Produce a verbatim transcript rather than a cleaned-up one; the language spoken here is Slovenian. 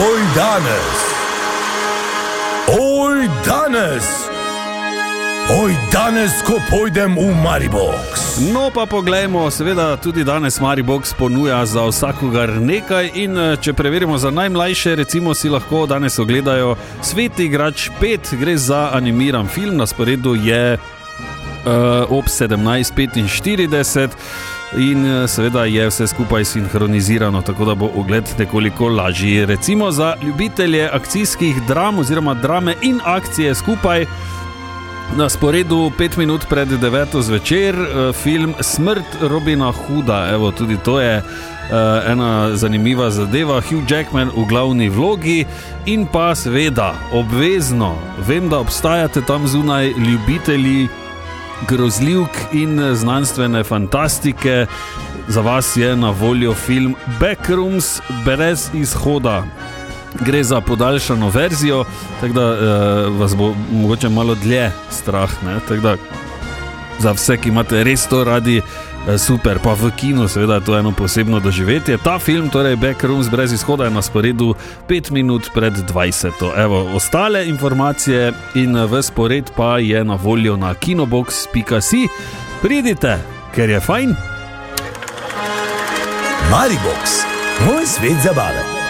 Oj danes, oj danes, oj danes, ko pojdem v Maribox. No pa poglejmo, seveda tudi danes Maribox ponuja za vsakogar nekaj in če preverimo za najmlajše, recimo si lahko danes ogledajo Svet igrač pet, gre za animiran film, na sporedu je uh, ob sedemnajst petinštirideset. In seveda je vse skupaj sinhronizirano, tako da bo ogled nekoliko lažji. Recimo za ljubitelje akcijskih dram oziroma drame in akcije skupaj na sporedu pet minut pred deveto zvečer film Smrt Robina Hooda. Evo, tudi to je uh, ena zanimiva zadeva. Hugh Jackman v glavni vlogi in pa seveda obvezno, vem, da obstajate tam zunaj ljubitelji grozljivk in znanstvene fantastike. Za vas je na voljo film Backrooms brez izhoda. Gre za podaljšano verzijo, tako da uh, vas bo mogoče malo dlje strah, ne? Tako da za vse, ki imate res to radi, uh, super, pa v kinu seveda je to eno posebno doživetje. Ta film, torej Backrooms brez izhoda, je na sporedu pet minut pred dvajseto. Evo, ostale informacije in v spored pa je na voljo na kinobox pika si. Pridite, ker je fajn. Maribox, moj svet zabave.